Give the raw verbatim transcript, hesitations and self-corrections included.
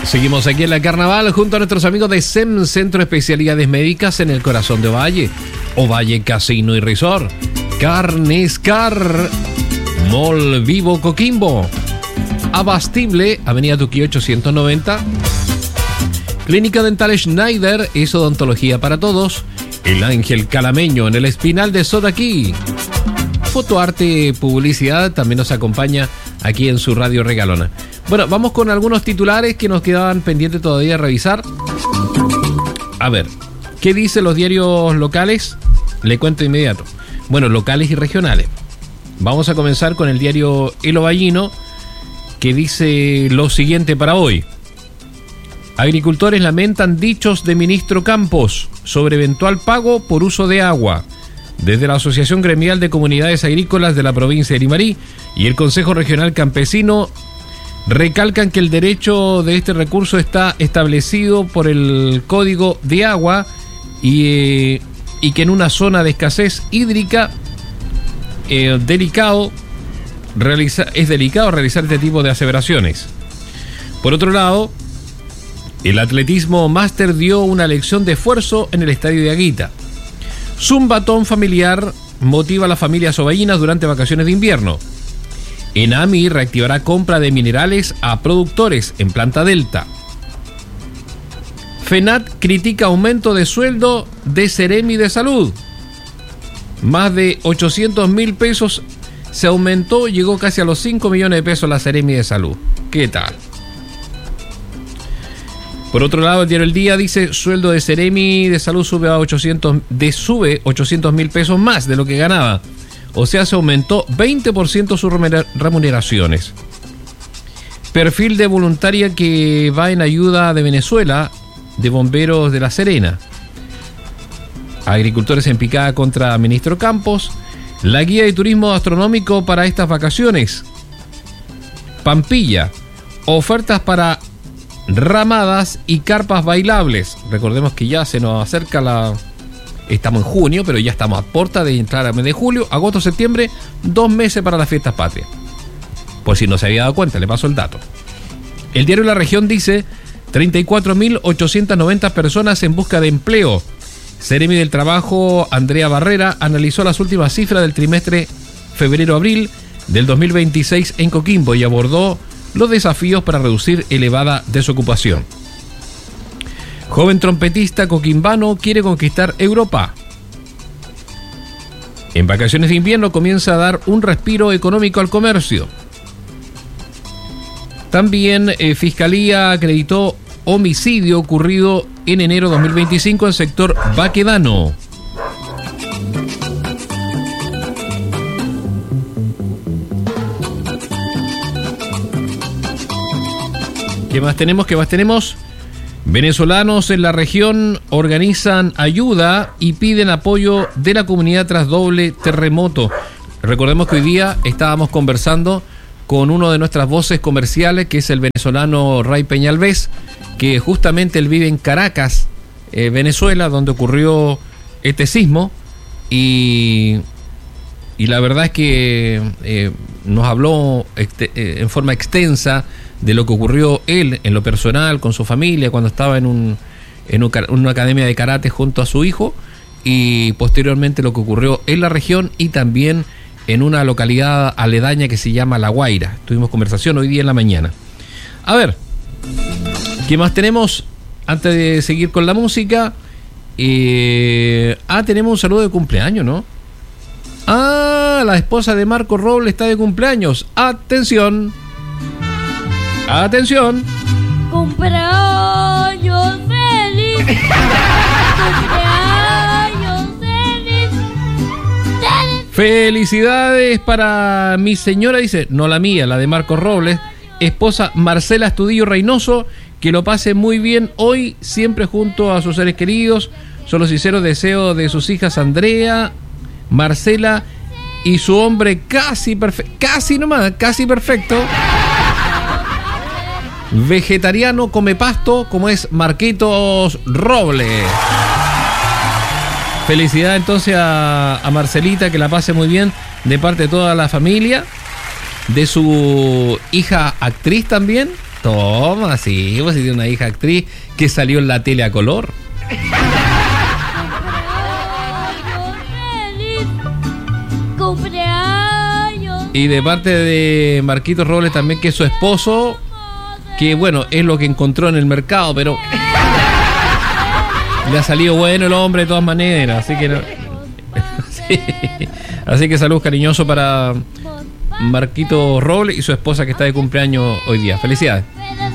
Seguimos aquí en la Carnaval junto a nuestros amigos de S E M, Centro de Especialidades Médicas en el corazón de Ovalle. Ovalle Casino y Resort. Carnescar. Mall Vivo Coquimbo. Abastible, Avenida Tuquí ochocientos noventa. Clínica Dental Schneider, es odontología para todos. El Ángel Calameño en el Espinal de Sodaquí. Fotoarte Publicidad también nos acompaña aquí en su radio regalona. Bueno, vamos con algunos titulares que nos quedaban pendientes todavía de revisar. A ver, ¿qué dicen los diarios locales? Le cuento de inmediato. Bueno, locales y regionales. Vamos a comenzar con el diario El Ovallino, que dice lo siguiente para hoy. Agricultores lamentan dichos de ministro Campos sobre eventual pago por uso de agua. Desde la Asociación Gremial de Comunidades Agrícolas de la provincia de Limarí y el Consejo Regional Campesino recalcan que el derecho de este recurso está establecido por el Código de Agua y, eh, y que en una zona de escasez hídrica eh, delicado realiza, es delicado realizar este tipo de aseveraciones. Por otro lado, el atletismo máster dio una lección de esfuerzo en el estadio de Aguita. Zumbatón familiar motiva a las familias ovallinas durante vacaciones de invierno. ENAMI reactivará compra de minerales a productores en Planta Delta. FENAT critica aumento de sueldo de Seremi de Salud. Más de ochocientos mil pesos se aumentó, llegó casi a los cinco millones de pesos la Seremi de Salud. ¿Qué tal? Por otro lado, el diario El Día dice, sueldo de Seremi de Salud sube a ochocientos, de sube ochocientos mil pesos más de lo que ganaba. O sea, se aumentó veinte por ciento sus remuneraciones. Perfil de voluntaria que va en ayuda de Venezuela, de bomberos de La Serena. Agricultores en picada contra ministro Campos. La guía de turismo astronómico para estas vacaciones. Pampilla. Ofertas para ramadas y carpas bailables. Recordemos que ya se nos acerca la... Estamos en junio, pero ya estamos a puerta de entrar al mes de julio, agosto, septiembre, dos meses para las fiestas patrias. Por si no se había dado cuenta, le paso el dato. El diario La Región dice, treinta y cuatro mil ochocientas noventa personas en busca de empleo. Seremi del Trabajo, Andrea Barrera, analizó las últimas cifras del trimestre febrero-abril del dos mil veintiséis en Coquimbo y abordó los desafíos para reducir elevada desocupación. Joven trompetista coquimbano quiere conquistar Europa. En vacaciones de invierno comienza a dar un respiro económico al comercio. También eh, Fiscalía acreditó homicidio ocurrido en enero de dos mil veinticinco en el sector Baquedano. ¿Qué más tenemos? ¿Qué más tenemos? Venezolanos en la región organizan ayuda y piden apoyo de la comunidad tras doble terremoto. Recordemos que hoy día estábamos conversando con uno de nuestras voces comerciales, que es el venezolano Ray Peñalves, que justamente él vive en Caracas, eh, Venezuela, donde ocurrió este sismo, y, y la verdad es que eh, nos habló este, eh, en forma extensa de lo que ocurrió él en lo personal con su familia cuando estaba en, un, en un, una academia de karate junto a su hijo, y posteriormente lo que ocurrió en la región y también en una localidad aledaña que se llama La Guaira. Tuvimos conversación hoy día en la mañana. A ver, ¿qué más tenemos antes de seguir con la música? Eh, ah, tenemos un saludo de cumpleaños, ¿no? Ah, la esposa de Marco Robles está de cumpleaños. Atención. Atención. Cumpleaños feliz. Cumpleaños feliz. Felicidades para mi señora, dice, no la mía, la de Marco Robles, esposa Marcela Estudillo Reynoso, que lo pase muy bien hoy, siempre junto a sus seres queridos. Son los sinceros deseos de sus hijas Andrea, Marcela y su hombre casi perfecto, casi nomás, casi perfecto. Vegetariano, come pasto, como es Marquitos Robles. Felicidad entonces a, a Marcelita, que la pase muy bien de parte de toda la familia, de su hija actriz también, Toma, sí, pues si tiene una hija actriz que salió en la tele a color. Feliz cumpleaños. Y de parte de Marquitos Robles también, que es su esposo, que bueno, es lo que encontró en el mercado, pero le ha salido bueno el hombre de todas maneras, así que no. Sí. Así que saludos cariñosos para Marquitos Robles y su esposa que está de cumpleaños hoy día. Felicidades.